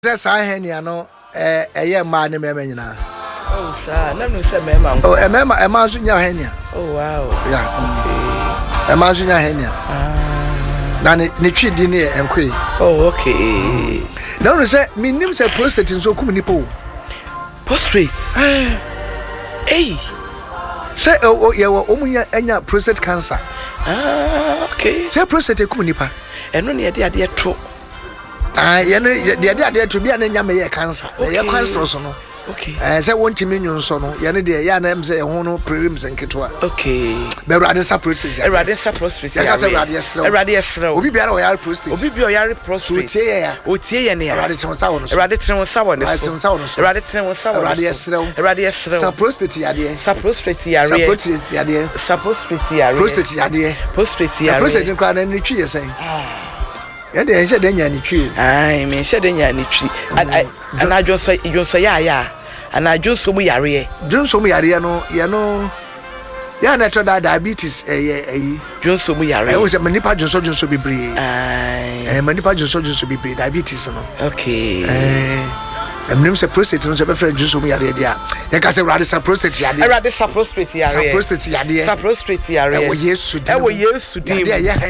That's I henia no a year man in Memina. Oh, sir, no, sir, Mamma. Oh, a member, a mouse in your henia. Oh, wow. Yeah, a mouse in your henia. Then Nichi dinner and quay. Oh, okay. No, sir, me name said prostate in so communipo. Prostrate. Hey. Say, oh, you were only any prostate cancer. Okay. Say prostate communipa. And only a dear true. You know, the idea to be an enemy cancer. Your cancer, no. Okay. As I want to minion sono, Yanni, Yanam say, Hono, Prims and Kitua. Okay. But rather suppress a rather prostrate. A radius slow. We be our prostate. We be your prostrate. Otia, and Raditron, Raditron Sound, Raditron Sound, radius slow, radius slow, prostate, idea, supprostrate, idea, supprostrate, prostate, idea, prostrate, prostate, and crowd and the tree, saying. Yeah, they said any tree. I mean, said any tree. And I just say, you say, yeah. And I just so we are here. Just so we are here, no, you know. Yeah, natural diabetes, Just so we are here. I was a manipa just so be breed. Manipa just be breed, diabetes, no. Okay. I'm named prostate, no, so friend just so we are here. You can say rather prostate, I rather prostate, prostate, idea, prostate, yes, to do.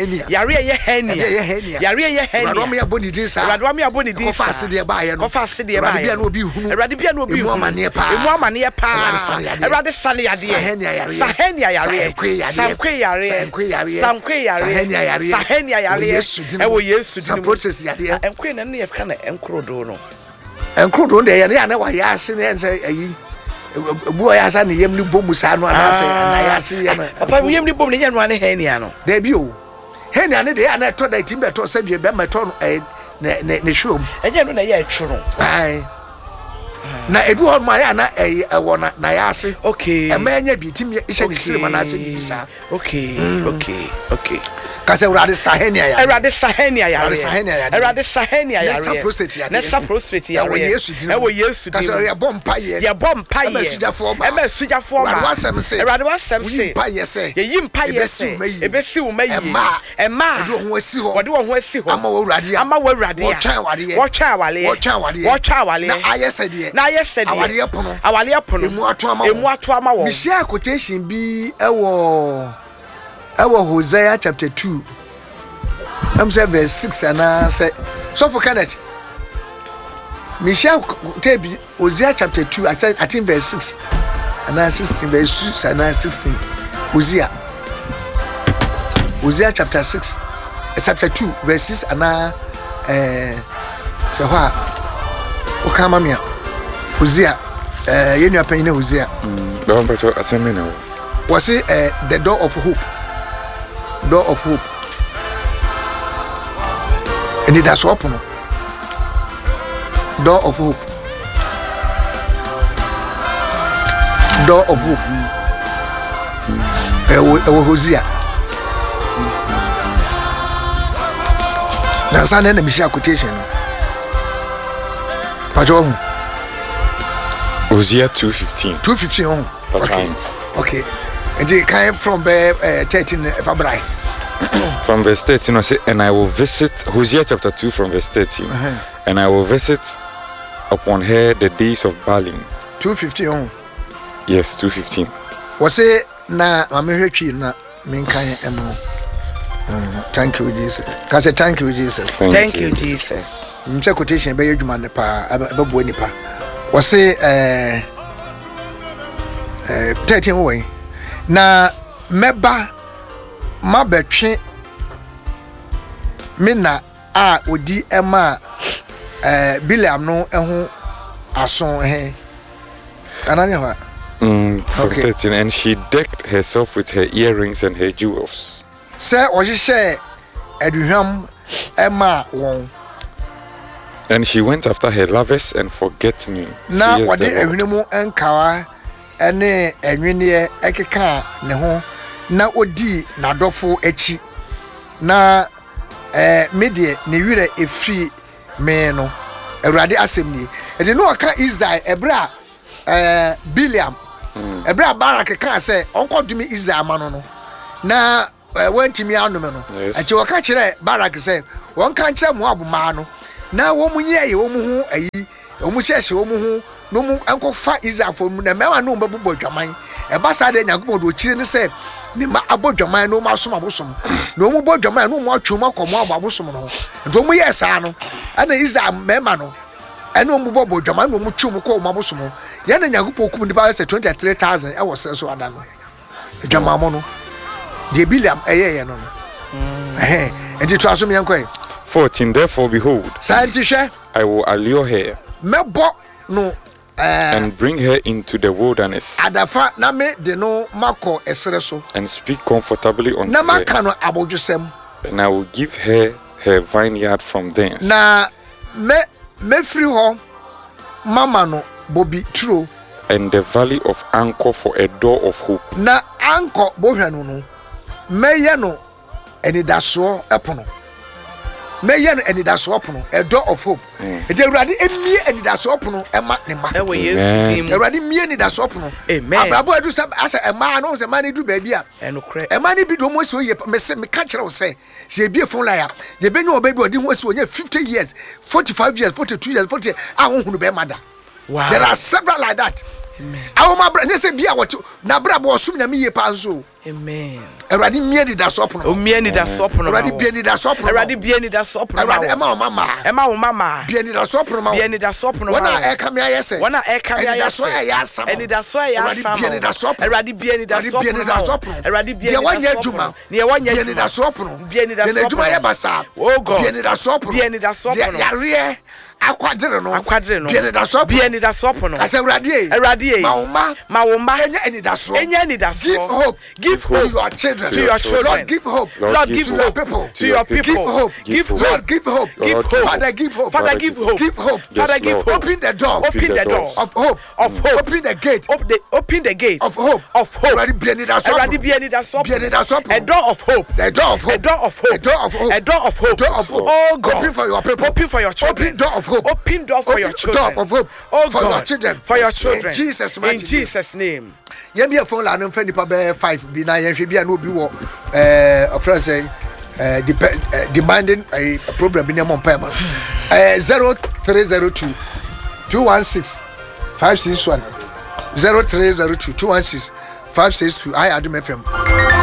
Radomia body this, Radomia body this, fast dear buyer, no fast dear buyer, Radibia no be woman near pa, rather Sally idea, Sahenia, some process idea, and Queen and Near Canna and Crodono. And could one day, I know I asked and say, boy, as I am new Bomusano, and I say, Papa, we am the Bomian one, Heniano. Debut. Henian, they are not told that Timber to send you a my tongue, a shoe. And you know, true. Aye. Now, a boy, my Anna, a one, Nayasi. Okay. A man, you beat him, you should see when I say, okay. Because I rather Sahenia, I rather Sahenia, I rather Sahenia, let's prostate, I will use to do a bomb pie, your bomb pie, Suja form, rather was some say, Yim pie, a bessu may, and ma, what do I want to see? I'm already, watch now, yesterday, our Leopold, Michelle quotation be our Hosea chapter 2. I'm saying verse 6 and I say so for Kenneth. Michelle Hosea chapter 2, I think verse 6 and I 16 verse 6 and I 16. Hosea chapter 6 chapter 2 verse 6 and I so what Okamamia Hosea you know paying Hosea. Don't put your assembly. Was it the door of hope? Door of hope. And it does open. Door of hope. Door of hope. Hosea. Now, son, and Michelle quotation. Patron. Hosea 2:15. 2:15. Okay. And they came from 13 February. From verse 13, I say, and I will visit Hosea chapter 2 from verse 13. And I will visit upon her the days of Baalim. 2:15. Yes, 2:15. Was it na American na Minkai Emo? Thank you, Jesus. Can say thank you, Jesus. Thank you, Jesus. Mche quotation be yeduma ne pa ababu ni pa. Was it 13 way. Na meba mabetwe mina a odi ema Biliam no eho ason he ananya ha okay. 13, and she decked herself with her earrings and her jewels. Say ohihye aduhwam ema won. And she went after her lovers and forget me. Na wode ehwinemu enkawa ene enwene ekeka ne ho na odi nadofo echi na medie ne wire efri me no awurade asemni e de no aka Israel ebra Biliam ebra Barak ka say onkodumi Israel ma no na wantimi anome no ati waka kire Barak say won kan kire Moab ma no na wo mu ye wo mu hu ayi wo mu hyehye wo mu hu no mu enko fa Israel mu na mema no mbebo dwaman e ba sa de Nyankopɔn do chire ne se ni ma abodwaman no ma som abosom no mu bodwaman no mu atwum akomo abosom no do mu ye sa no ana Israel mema no ene mu bodwaman no mu twum ko mu abosom ye na Nyankopɔn kum ndi ba se 23,000 e wo se so ada no dwaman mo no de Biliam eye no enti to aso me yankoi 14 Therefore behold, I will allure her mebo no and bring her into the wilderness adafa na me de no mako esere so and speak comfortably unto na her, maka no abodwesem and I will give her vineyard from thence, na me free ho mama no bobi true, and the valley of Anchor for a door of hope. Na Anchor bohwanu no meye no enidaso epono meye no enidaso opono a door of hope. Ede Awurade emie enidaso opono ema ne ma ewe Yesu tim Awurade mie enidaso opono amen abrabo edu sa asa ema no se ma ne du baabi a enokre ema ne bi do mo so ye me ka kire wo se ebie fon la ya ye benyu obabi odi ho se onye 50 years 45 years 42 years 40 a ho hunu be mada. Wow. There are several like that. Awo ma bra ne se bia what na bra bo osum nyame ye pa nso. Amen. Awurade mie ni da so opono. O mie ni da so opono. Awurade bie ni da so opono. Awurade bie ni da so opono. Awurade ema o mama. Ema o mama. Bie ni da so opono ma. Bie ni da so opono. Wona e ka me ayese. Wona e ka me ayese. Da so e ya asam. Eni da so e ya asam. Bie ni da so opono. Awurade bie ni da so opono. Bie ni da so opono. Awurade bie ni da so opono. De wanya adwuma. Ne wanya bie ni da so opono. Bie ni da so opono. De adwuma ye basa. Oh God. Bie ni da so opono. Bie ni da so opono. Yare akwadere no bie ni da so bie ni da so opono. Asa Awurade ma wo ma enya eni da so give hope to your children, Lord give hope, Lord give to your people, give hope, Lord give hope, Father give hope, Father give hope, Father give hope. Open the door of hope, open the gate of hope, Awurade bie ni da so a door of hope, a door of hope. Oh God, open for your people, open for your children, open door of hope, open door for your children, door of hope, oh for God, your children, for your children, in Jesus name. Yemi a phone la no mfa nipa be 5 bi na yenhwe bia na obi wo a friend say demanding a program bi na mo mpa ma 0302 216 561 0302 216 562 I Adum FM.